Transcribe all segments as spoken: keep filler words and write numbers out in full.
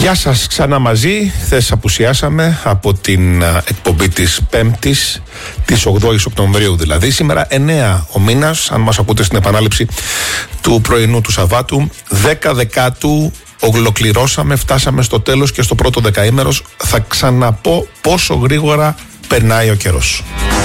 Γεια σας, ξανά μαζί. Χθες απουσιάσαμε από την εκπομπή της Πέμπτης, της ογδόης Οκτωβρίου δηλαδή. Σήμερα εννέα ο μήνας, αν μας ακούτε στην επανάληψη του πρωινού του Σαββάτου. δέκα Δεκάτου ολοκληρώσαμε, φτάσαμε στο τέλος και στο πρώτο δεκαήμερος. Θα ξαναπώ πόσο γρήγορα περνάει ο καιρός.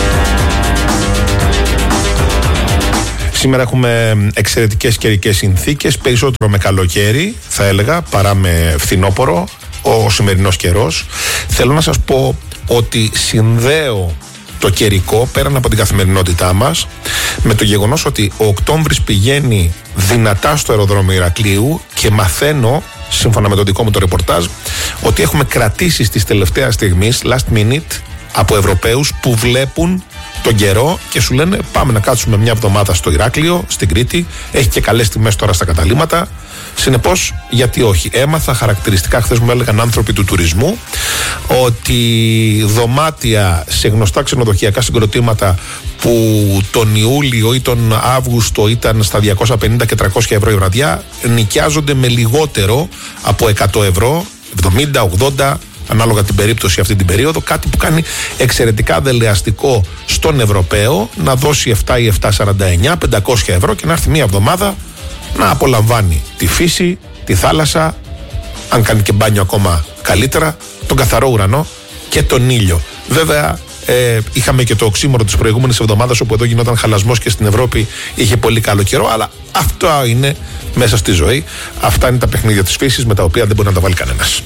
Σήμερα έχουμε εξαιρετικές καιρικές συνθήκες, περισσότερο με καλοκαίρι θα έλεγα παρά με φθινόπωρο ο σημερινός καιρός. Θέλω να σας πω ότι συνδέω το καιρικό πέραν από την καθημερινότητά μας με το γεγονός ότι ο Οκτώβρης πηγαίνει δυνατά στο αεροδρόμιο Ηρακλείου και μαθαίνω, σύμφωνα με το δικό μου το ρεπορτάζ, ότι έχουμε κρατήσεις της τελευταίας στιγμής, last minute, από Ευρωπαίους που βλέπουν τον καιρό και σου λένε πάμε να κάτσουμε μια εβδομάδα στο Ηράκλειο, στην Κρήτη. Έχει και καλές τιμές τώρα στα καταλύματα. Συνεπώς, γιατί όχι. Έμαθα χαρακτηριστικά, χθες μου έλεγαν άνθρωποι του τουρισμού, ότι δωμάτια σε γνωστά ξενοδοχειακά συγκροτήματα που τον Ιούλιο ή τον Αύγουστο ήταν στα διακόσια πενήντα και τριακόσια ευρώ η βραδιά, νοικιάζονται με λιγότερο από εκατό ευρώ, εβδομήντα, ογδόντα, ανάλογα την περίπτωση αυτή την περίοδο, κάτι που κάνει εξαιρετικά δελεαστικό στον Ευρωπαίο να δώσει επτά ή επτακόσια σαράντα εννιά, πεντακόσια ευρώ και να έρθει μία εβδομάδα να απολαμβάνει τη φύση, τη θάλασσα, αν κάνει και μπάνιο ακόμα καλύτερα, τον καθαρό ουρανό και τον ήλιο. Βέβαια, ε, είχαμε και το οξύμορο της προηγούμενης εβδομάδας όπου εδώ γινόταν χαλασμός και στην Ευρώπη είχε πολύ καλό καιρό, αλλά αυτό είναι μέσα στη ζωή. Αυτά είναι τα παιχνίδια της φύσης με τα οποία δεν μπορεί να τα βάλει κανένας.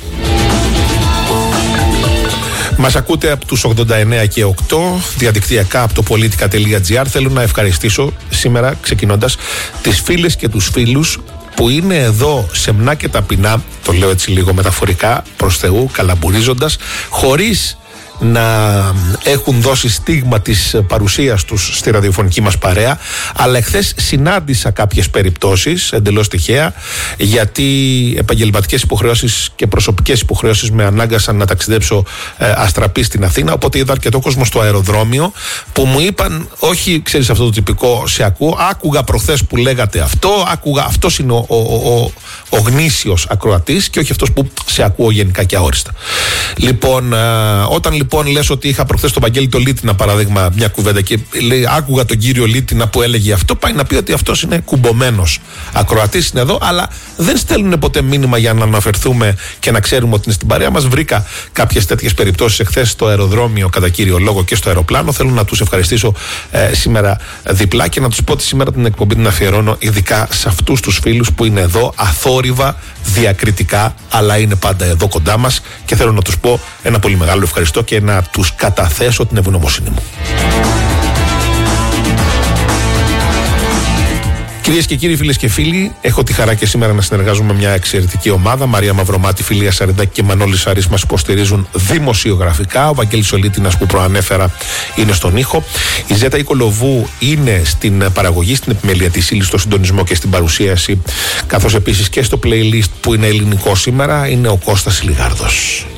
Μας ακούτε από τους ογδόντα εννέα και οκτώ, διαδικτυακά από το politica τελεία gr. Θέλω να ευχαριστήσω σήμερα, ξεκινώντας, τις φίλες και τους φίλους που είναι εδώ σεμνά και ταπεινά, το λέω έτσι λίγο μεταφορικά, προς Θεού, καλαμπουρίζοντας, χωρίς να έχουν δώσει στίγμα της παρουσίας τους στη ραδιοφωνική μας παρέα. Αλλά εχθές συνάντησα κάποιες περιπτώσεις εντελώς τυχαία, γιατί επαγγελματικές υποχρεώσεις και προσωπικές υποχρεώσεις με ανάγκασαν να ταξιδέψω ε, αστραπή στην Αθήνα. Οπότε είδα αρκετό κόσμο στο αεροδρόμιο που μου είπαν, όχι, ξέρεις αυτό το τυπικό, σε ακούω, άκουγα προχθές που λέγατε αυτό, άκουγα, αυτός είναι ο, ο, ο, ο γνήσιος ακροατής και όχι αυτός που σε ακούω γενικά και αόριστα. Λοιπόν, ε, όταν λοιπόν λες ότι είχα προχθές τον Βαγγέλη το Λίτινα, παράδειγμα, μια κουβέντα και λέει, άκουγα τον κύριο Λίτινα που έλεγε αυτό, πάει να πει ότι αυτός είναι κουμπωμένος ακροατής, είναι εδώ, αλλά δεν στέλνουν ποτέ μήνυμα για να αναφερθούμε και να ξέρουμε ότι είναι στην παρέα μας. Βρήκα κάποιες τέτοιες περιπτώσεις εχθές στο αεροδρόμιο, κατά κύριο λόγο, και στο αεροπλάνο. Θέλω να τους ευχαριστήσω ε, σήμερα διπλά και να τους πω ότι σήμερα την εκπομπή την αφιερώνω ειδικά σε αυτούς τους φίλους που είναι εδώ αθόρυβα, διακριτικά, αλλά είναι πάντα εδώ κοντά μας και θέλω να τους πω ένα πολύ μεγάλο ευχαριστώ και να τους καταθέσω την ευγνωμοσύνη μου. Κυρίες και κύριοι, φίλες και φίλοι, έχω τη χαρά και σήμερα να συνεργάζομαι με μια εξαιρετική ομάδα. Μαρία Μαυρομάτη, Φιλία Σαριδάκη και Μανώλης Σαρής μας υποστηρίζουν δημοσιογραφικά. Ο Βαγγέλης Ολίτινας που προανέφερα είναι στον ήχο. Η Ζέτα Ικολοβού είναι στην παραγωγή, στην επιμέλεια της ύλης, στο συντονισμό και στην παρουσίαση, καθώς επίσης και στο playlist που είναι ελληνικό σήμερα είναι ο Κώστας Λιγάρδος.